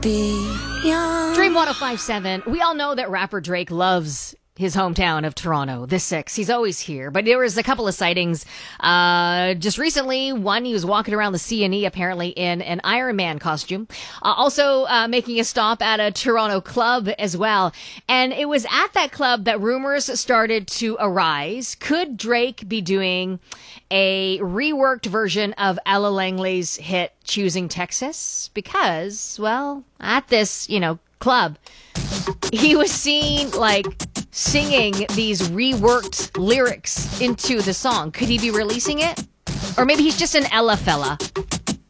be young. Dream 1057. We all know that rapper Drake loves his hometown of Toronto, the 6. He's always here. But there was a couple of sightings just recently. One, he was walking around the C&E apparently in an Iron Man costume. Also making a stop at a Toronto club as well. And it was at that club that rumors started to arise. Could Drake be doing a reworked version of Ella Langley's hit Choosing Texas? Because, well, at this, club, he was seen singing these reworked lyrics into the song. Could he be releasing it? Or maybe he's just an Ella fella.